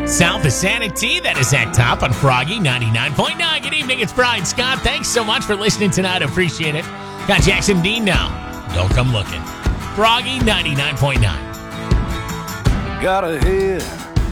south of Santa T. That is Act Top on Froggy 99.9. Good evening, it's Brian Scott. Thanks so much for listening tonight. I appreciate it. Got Jackson Dean now. Don't come looking. Froggy 99.9. Got a head